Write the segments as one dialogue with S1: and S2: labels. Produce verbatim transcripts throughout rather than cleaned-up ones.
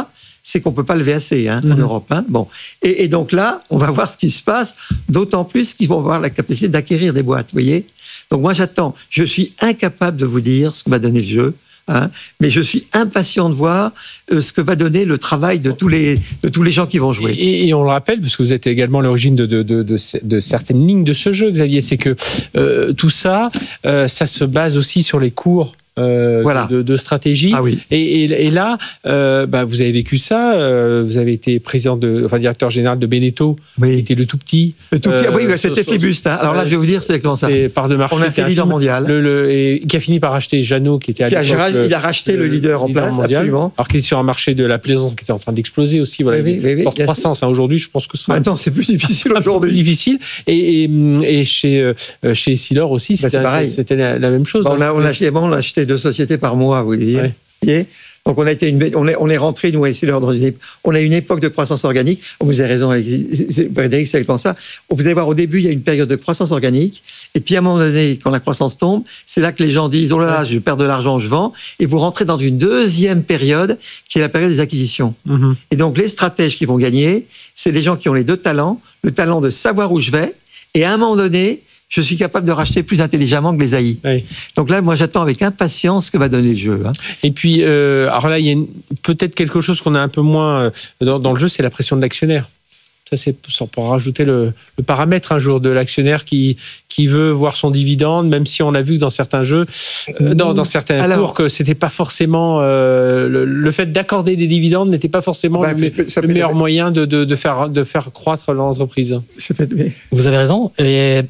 S1: pas, c'est qu'on peut pas lever assez hein, mmh. en Europe. Hein. Bon, et, et donc là, on va voir ce qui se passe. D'autant plus qu'ils vont avoir la capacité d'acquérir des boîtes. Vous voyez. Donc moi, j'attends. Je suis incapable de vous dire ce que va donner le jeu. Hein, mais je suis impatient de voir euh, ce que va donner le travail de tous les, de tous les gens qui vont jouer.
S2: Et, et on le rappelle, parce que vous êtes également à l'origine de, de, de, de, de certaines lignes de ce jeu, Xavier, c'est que euh, tout ça, euh, ça se base aussi sur les cours Euh, voilà. de, de stratégie.
S1: Ah oui.
S2: et, et, et là, euh, bah, vous avez vécu ça. Euh, vous avez été président de, enfin directeur général de Beneteau,
S1: oui.
S2: qui était le tout petit.
S1: Le tout petit. Euh, oui, c'était Flibuste. Hein. Alors là, je vais vous dire, c'est comment ça.
S2: Par de marché.
S1: On a fait leader mondial.
S2: Le, le, et qui a fini par racheter Jeannot, qui était à
S1: qui
S2: l'époque.
S1: A,
S2: le,
S1: il a racheté le, le leader en leader place, mondial, absolument.
S2: Alors qu'il est sur un marché de la plaisance qui était en train d'exploser aussi. Voilà,
S1: oui, oui, oui,
S2: forte croissance. Hein, aujourd'hui, je pense que ce sera.
S1: Maintenant, c'est plus difficile aujourd'hui.
S2: Plus difficile. Et, et, et chez euh, chez Essilor aussi,
S1: bah,
S2: c'était,
S1: pareil.
S2: c'était la, la même chose.
S1: Bah,
S2: hein,
S1: on, a, on, a acheté, bon, on a acheté deux sociétés par mois, vous voulez dire. Ouais. Donc on a été une, on est, on est rentré nous à Essilor dans une, on a une époque de croissance organique. Vous avez raison, Frédéric, c'est exactement ça. Vous allez voir, au début, il y a une période de croissance organique, et puis à un moment donné, quand la croissance tombe, c'est là que les gens disent oh là là, je perds de l'argent, je vends, et vous rentrez dans une deuxième période qui est la période des acquisitions. Mm-hmm. Et donc les stratèges qui vont gagner, c'est les gens qui ont les deux talents, le talent de savoir où je vais, et à un moment donné, je suis capable de racheter plus intelligemment que les A I. Oui. Donc là, moi, j'attends avec impatience ce que va donner le jeu. Hein.
S2: Et puis, euh, alors là, il y a une, peut-être quelque chose qu'on a un peu moins euh, dans, dans le jeu, c'est la pression de l'actionnaire. Ça, c'est pour rajouter le, le paramètre un jour de l'actionnaire qui, qui veut voir son dividende, même si on a vu que dans certains jeux, euh, dans, dans certains alors, cours, que c'était pas forcément euh, le, le fait d'accorder des dividendes n'était pas forcément bah, le, le meilleur moyen de, de, de faire de faire croître l'entreprise.
S3: Vous avez raison. Et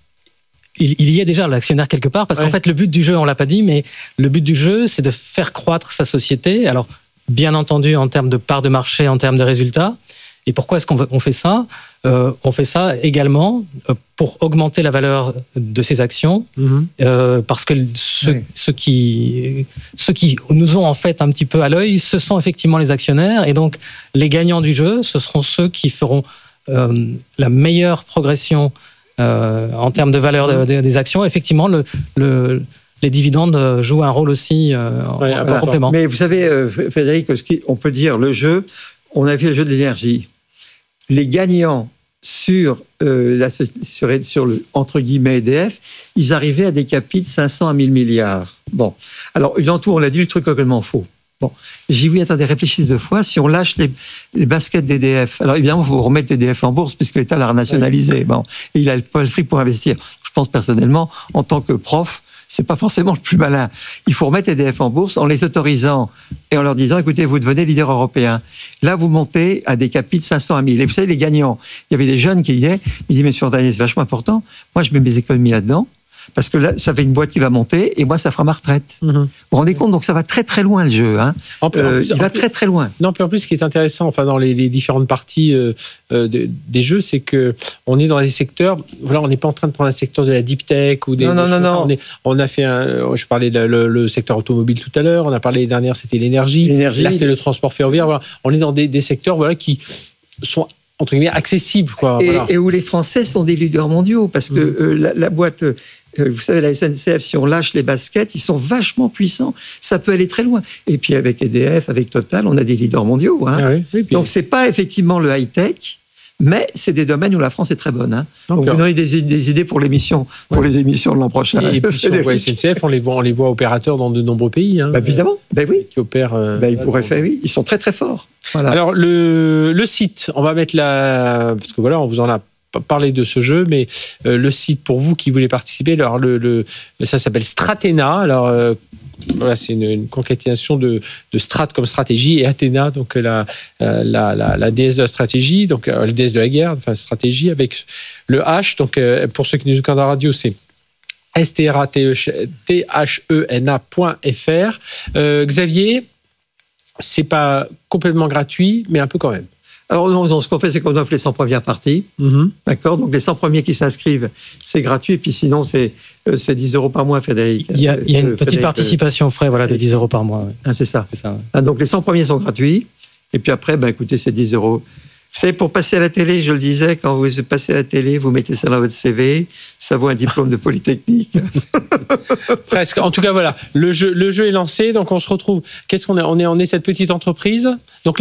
S3: Il, il y a déjà l'actionnaire quelque part, parce ouais. qu'en fait, le but du jeu, on l'a pas dit, mais le but du jeu, c'est de faire croître sa société. Alors, bien entendu, en termes de part de marché, en termes de résultats. Et pourquoi est-ce qu'on on fait ça euh, On fait ça également pour augmenter la valeur de ses actions, mm-hmm. euh, parce que ceux, ouais. ceux, qui, ceux qui nous ont en fait un petit peu à l'œil, ce sont effectivement les actionnaires. Et donc, les gagnants du jeu, ce seront ceux qui feront euh, la meilleure progression Euh, en termes de valeur de, de, des actions. Effectivement, le, le, les dividendes jouent un rôle aussi euh,
S1: ouais,
S3: en,
S1: voilà.
S3: en complément.
S1: Mais vous savez, euh, Frédéric, ce qui, on peut dire le jeu, on a vu le jeu de l'énergie. Les gagnants sur, euh, la, sur, sur le, entre guillemets, E D F, ils arrivaient à des capitaux de cinq cents à mille milliards. Bon. Alors, dans tout, on a dit le truc complètement faux. Bon, j'ai vu, attendez, réfléchissez deux fois. Si on lâche les, les baskets d'E D F, alors évidemment, il faut remettre l'E D F en bourse puisque l'État l'a renationalisé. Oui. Bon, et il a pas le fric pour investir. Je pense personnellement, en tant que prof, c'est pas forcément le plus malin. Il faut remettre l'E D F en bourse en les autorisant et en leur disant, écoutez, vous devenez leader européen. Là, vous montez à des capitaux de cinq cents à mille. Et vous savez, les gagnants, il y avait des jeunes qui disaient, ils disaient, mais sur Daniel, c'est vachement important. Moi, je mets mes économies là-dedans. Parce que là, ça fait une boîte qui va monter, et moi, ça fera ma retraite. Mmh. Vous vous rendez compte ? Donc, ça va très, très loin, le jeu. Hein. En plus, euh, en plus, il va plus, très, très loin.
S2: Non, puis en plus, ce qui est intéressant, enfin, dans les, les différentes parties euh, de, des jeux, c'est qu'on est dans des secteurs... Voilà, on n'est pas en train de prendre un secteur de la deep tech ou des...
S1: Non, non, non, non.
S2: On, est, on a fait un... Je parlais de le, le secteur automobile tout à l'heure. On a parlé, les dernières, c'était l'énergie.
S1: L'énergie.
S2: Là, c'est le transport ferroviaire. Voilà. On est dans des, des secteurs voilà, qui sont... entre guillemets, accessibles. Quoi.
S1: Et,
S2: voilà.
S1: et où les Français sont des leaders mondiaux, parce que mmh. euh, la, la boîte... Euh, vous savez, la S N C F, si on lâche les baskets, ils sont vachement puissants. Ça peut aller très loin. Et puis avec E D F, avec Total, on a des leaders mondiaux. Hein. Ah oui, oui, puis... Donc c'est pas effectivement le high-tech, mais c'est des domaines où la France est très bonne. Hein. Donc, Donc vous donnez des, des idées pour l'émission, pour ouais. les émissions de l'an prochain.
S2: Et, et puis si on voit S N C F, on les voit, on les voit opérateurs dans de nombreux pays. Hein,
S1: bah, évidemment, ben oui.
S2: Qui opèrent. Euh,
S1: bah, ils pourraient faire, oui. Ils sont très très forts.
S2: Voilà. Alors le, le site, on va mettre la, parce que voilà, on vous en a parler de ce jeu, mais euh, le site pour vous qui voulez participer, alors le, le ça s'appelle Stratena. Alors euh, voilà, c'est une, une concaténation de, de strat comme stratégie et Athéna, donc la, la, la, la déesse de la stratégie, donc euh, la déesse de la guerre, enfin stratégie avec le H. Donc euh, pour ceux qui nous écoutent en radio, c'est S T R A T H E N A point F R. Euh, Xavier, c'est pas complètement gratuit, mais un peu quand même.
S1: Alors, non, ce qu'on fait, c'est qu'on offre les cent premières parties. Mm-hmm. D'accord ? Donc, les cent premiers qui s'inscrivent, c'est gratuit. Et puis, sinon, c'est, euh, c'est dix euros par mois, Frédéric.
S3: Il y a, il y a une euh, petite participation frais voilà, de dix euros par mois. Oui.
S1: Ah, c'est ça.
S3: C'est ça ouais.
S1: ah, donc, les cent premiers sont gratuits. Et puis après, ben, écoutez, c'est dix euros. Vous savez, pour passer à la télé, je le disais, quand vous passez à la télé, vous mettez ça dans votre C V, ça vaut un diplôme de Polytechnique.
S2: Presque. En tout cas, voilà, le jeu, le jeu est lancé. Donc, on se retrouve. Qu'est-ce qu'on est ? On est, on est cette petite entreprise. Donc,